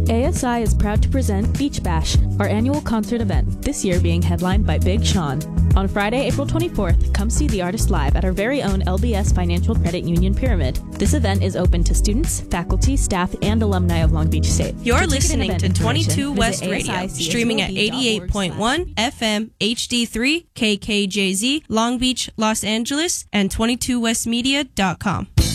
ASI is proud to present Beach Bash, our annual concert event, this year being headlined by Big Sean. On Friday, April 24th, come see the artist live at our very own LBS Financial Credit Union Pyramid. This event is open to students, faculty, staff, and alumni of Long Beach State. You're listening to 22 West Radio, streaming at 88.1 FM HD3 KKJZ, Long Beach, Los Angeles, and 22westmedia.com.